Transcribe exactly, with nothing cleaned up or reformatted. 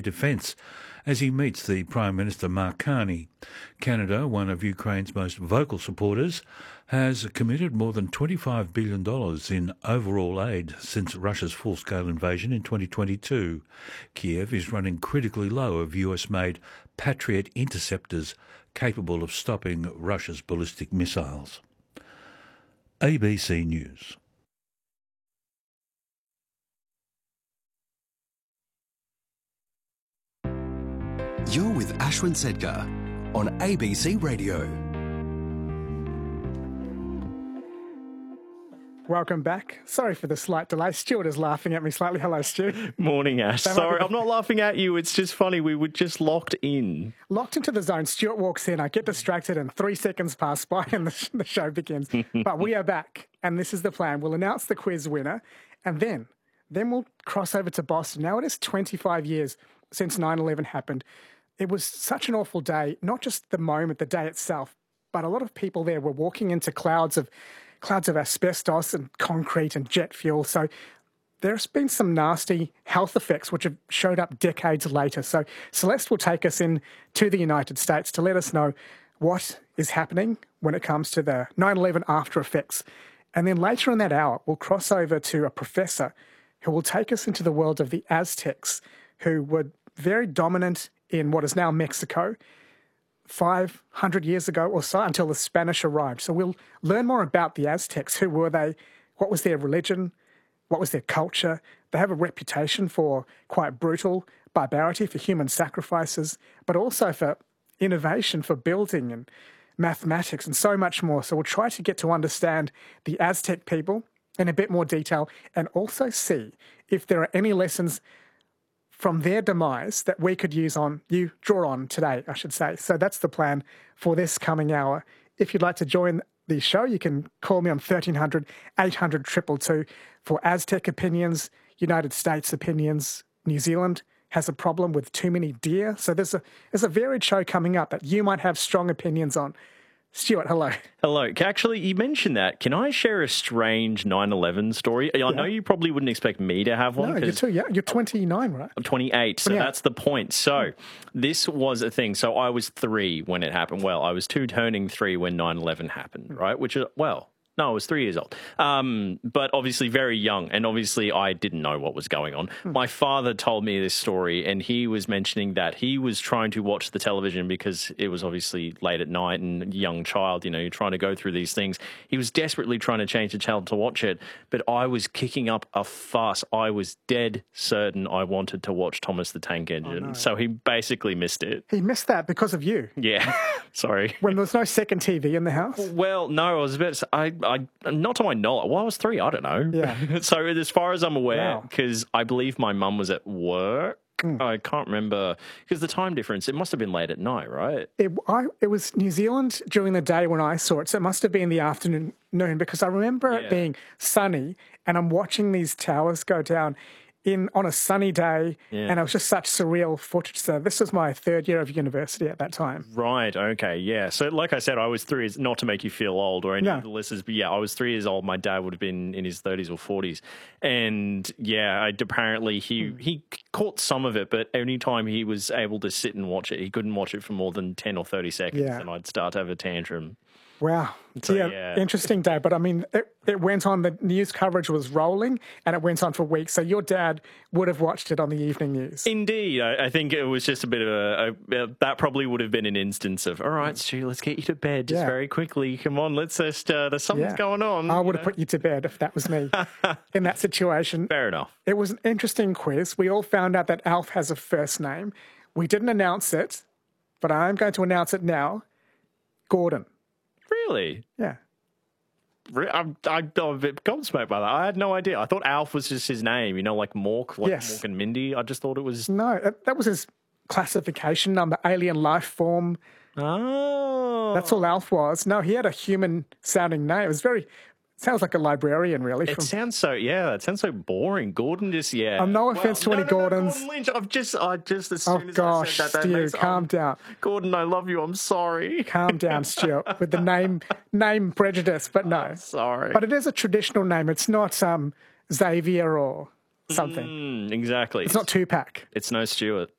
defence as he meets the Prime Minister Mark Carney. Canada, one of Ukraine's most vocal supporters, has committed more than twenty-five billion dollars in overall aid since Russia's full-scale invasion in twenty twenty-two. Kiev is running critically low of U S-made Patriot interceptors capable of stopping Russia's ballistic missiles. A B C News. You're with Ashwin Sedgar on A B C Radio. Welcome back. Sorry for the slight delay. Stuart is laughing at me slightly. Hello, Stu. Morning, Ash. That Sorry, be- I'm not laughing at you. It's just funny. We were just locked in. Locked into the zone. Stuart walks in. I get distracted and three seconds pass by and the, the show begins. But we are back and this is the plan. We'll announce the quiz winner and then, then we'll cross over to Boston. Now it is twenty-five years since nine eleven happened. It was such an awful day, not just the moment, the day itself, but a lot of people there were walking into clouds of clouds of asbestos and concrete and jet fuel. So there's been some nasty health effects which have showed up decades later. So Celeste will take us in to the United States to let us know what is happening when it comes to the nine eleven after effects. And then later in that hour, we'll cross over to a professor who will take us into the world of the Aztecs, who were very dominant in what is now Mexico five hundred years ago or so until the Spanish arrived. So we'll learn more about the Aztecs. Who were they? What was their religion? What was their culture? They have a reputation for quite brutal barbarity, for human sacrifices, but also for innovation, for building and mathematics and so much more. So we'll try to get to understand the Aztec people in a bit more detail and also see if there are any lessons from their demise that we could use on, you draw on today, I should say. So that's the plan for this coming hour. If you'd like to join the show, you can call me on thirteen hundred, eight hundred, two two two for Aztec opinions, United States opinions. New Zealand has a problem with too many deer. So there's a, there's a varied show coming up that you might have strong opinions on. Stuart, hello. Hello. Actually, you mentioned that. Can I share a strange nine eleven story? I Yeah. know you probably wouldn't expect me to have one. No, you're too young. You're twenty-nine, right? I'm twenty-eight, so twenty-eight. that's the point. So this was a thing. So I was three when it happened. Well, I was two turning three when nine eleven happened, right? Which is, well... No, I was three years old, um, but obviously very young, and obviously I didn't know what was going on. Hmm. My father told me this story, and he was mentioning that he was trying to watch the television because it was obviously late at night and a young child, you know, you're trying to go through these things. He was desperately trying to change the channel to watch it, but I was kicking up a fuss. I was dead certain I wanted to watch Thomas the Tank Engine, Oh, no. so he basically missed it. He missed that because of you. Yeah, sorry. When there was no second T V in the house. Well, no, I was about to say, I, I, not to my knowledge. Well, I was three. I don't know. Yeah. So as far as I'm aware, Wow. because I believe my mum was at work. Mm. I can't remember because the time difference. It must have been late at night, right? It, I, it was New Zealand during the day when I saw it, so it must have been the afternoon because I remember Yeah. it being sunny and I'm watching these towers go down in on a sunny day, Yeah. and it was just such surreal footage. So this was my third year of university at that time. Right. Okay. Yeah. So, like I said, I was three years. Not to make you feel old or any No. of the listeners, but yeah, I was three years old. My dad would have been in his thirties or forties, and yeah, I, apparently he Hmm. he caught some of it, but any time he was able to sit and watch it, he couldn't watch it for more than ten or thirty seconds, Yeah. and I'd start to have a tantrum. Wow. So, yeah, yeah. interesting day. But I mean, it, it went on, the news coverage was rolling and it went on for weeks. So your dad would have watched it on the evening news. Indeed. I, I think it was just a bit of a, a, a, that probably would have been an instance of, all right, Stu, let's get you to bed just Yeah. very quickly. Come on, let's just, uh, there's something's Yeah. going on. I would you have know? put you to bed if that was me in that situation. Fair enough. It was an interesting quiz. We all found out that Alf has a first name. We didn't announce it, but I am going to announce it now. Gordon. Really? Yeah. Re- I'm, I'm, I'm a bit gobsmacked by that. I had no idea. I thought Alf was just his name, you know, like Mork, like Yes. Mork and Mindy. I just thought it was. No, that, that was his classification number, alien life form. Oh. That's all Alf was. No, he had a human-sounding name. It was very... Sounds like a librarian, really. It From, sounds so, yeah, it sounds so boring. Gordon just, yeah. Um, no offense to no, any no, no, Gordons. Gordon Lynch. I've just, I just, as oh, soon as gosh, I said that, that Stu, makes- calm um, down. Gordon, I love you. I'm sorry. Calm down, Stuart, with the name name prejudice, but no. Sorry. But it is a traditional name. It's not um, Xavier or something. Mm, exactly. It's not Tupac. It's no Stewart.